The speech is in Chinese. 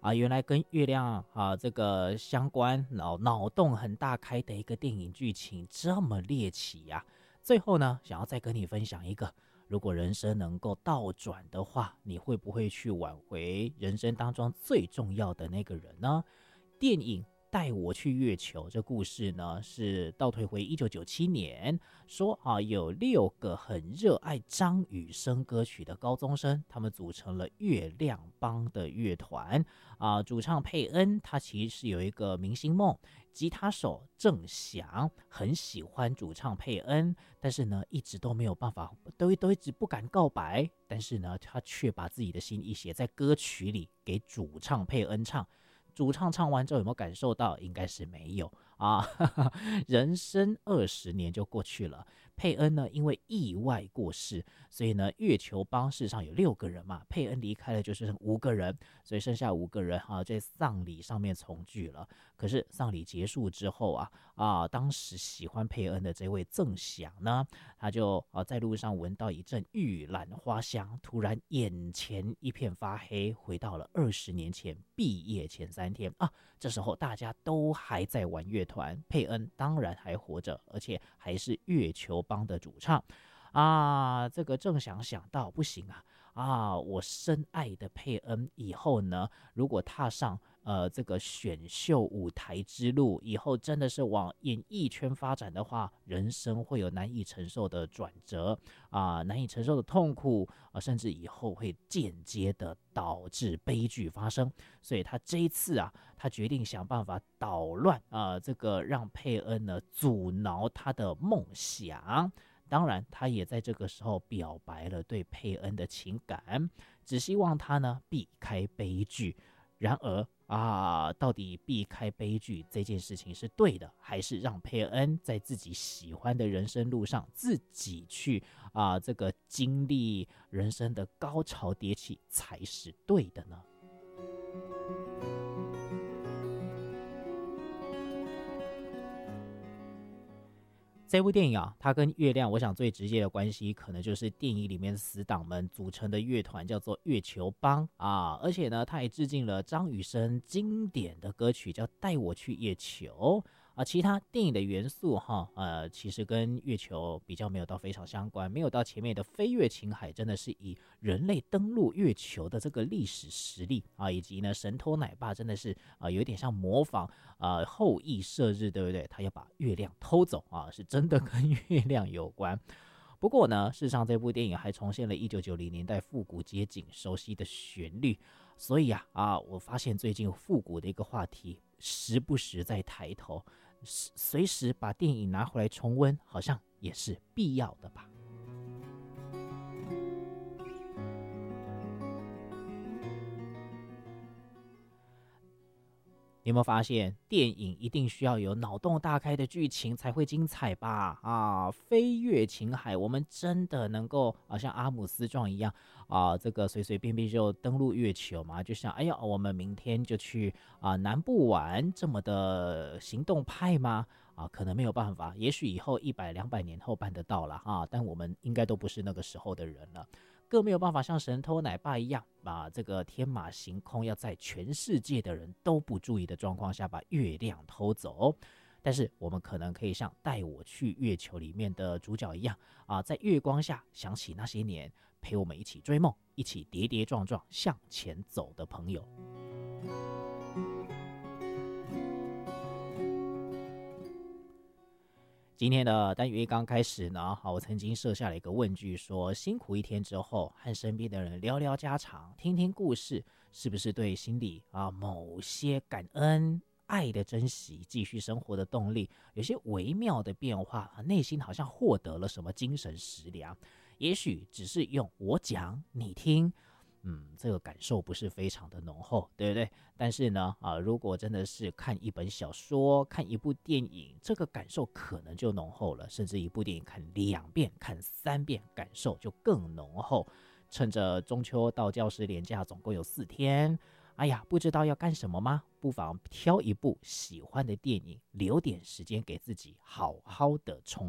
原来跟月亮这个相关，脑洞很大开的一个电影剧情这么猎奇呀。最后呢，想要再跟你分享一个，如果人生能够倒转的话，你会不会去挽回人生当中最重要的那个人呢？电影带我去月球这故事呢，是倒退回1997年，说有6个很热爱张雨生歌曲的高中生，他们组成了月亮帮的乐团主唱佩恩，他其实是有一个明星梦，吉他手郑翔很喜欢主唱佩恩，但是呢，一直都没有办法，都一直不敢告白，但是呢，他却把自己的心意写在歌曲里，给主唱佩恩唱。主唱唱完之后有没有感受到？应该是没有人生20年就过去了，佩恩呢因为意外过世，所以呢月球帮事实上有6个人嘛，佩恩离开了就是剩5个人，所以剩下5个人在丧礼上面重聚了。可是丧礼结束之后当时喜欢佩恩的这位郑翔呢，他就在路上闻到一阵玉兰花香，突然眼前一片发黑，回到了20年前毕业前3天这时候大家都还在玩乐团，佩恩当然还活着，而且还是月球帮的主唱这个郑翔想到不行我深爱的佩恩以后呢，如果踏上这个选秀舞台之路，以后真的是往演艺圈发展的话，人生会有难以承受的转折难以承受的痛苦甚至以后会间接的导致悲剧发生。所以他这一次他决定想办法捣乱这个让佩恩呢阻挠他的梦想。当然他也在这个时候表白了对佩恩的情感，只希望他呢避开悲剧。然而到底避开悲剧这件事情是对的，还是让佩恩在自己喜欢的人生路上自己去这个经历人生的高潮迭起才是对的呢？这部电影它跟月亮，我想最直接的关系，可能就是电影里面死党们组成的乐团叫做月球帮而且呢，它也致敬了张雨生经典的歌曲叫《带我去月球》其他电影的元素其实跟月球比较没有到非常相关，没有到前面的飞越情海，真的是以人类登陆月球的这个历史实力以及呢神偷奶爸真的是有点像模仿后羿射日，对不对？他要把月亮偷走是真的跟月亮有关。不过呢，事实上这部电影还重现了1990年代复古街景熟悉的旋律，所以我发现最近复古的一个话题时不时在抬头，随时把电影拿回来重温，好像也是必要的吧。你有没有发现，电影一定需要有脑洞大开的剧情才会精彩吧？飞越情海，我们真的能够像阿姆斯壮一样这个随随便便就登陆月球吗？就像我们明天就去南部玩，这么的行动派吗？可能没有办法，也许以后100、200年后办得到了但我们应该都不是那个时候的人了。更没有办法像神偷奶爸一样，把这个天马行空，要在全世界的人都不注意的状况下把月亮偷走。但是我们可能可以像带我去月球里面的主角一样在月光下想起那些年陪我们一起追梦，一起跌跌撞撞向前走的朋友。今天的单元刚开始呢，我曾经设下了一个问句，说辛苦一天之后，和身边的人聊聊家常，听听故事，是不是对心里某些感恩、爱的珍惜、继续生活的动力，有些微妙的变化内心好像获得了什么精神食粮？也许只是用我讲你听。这个感受不是非常的浓厚，对不对？但是呢，如果真的是看一本小说、看一部电影，这个感受可能就浓厚了，甚至一部电影看2遍、看3遍，感受就更浓厚。趁着中秋到教师连假总共有4天，不知道要干什么吗？不妨挑一部喜欢的电影，留点时间给自己好好的充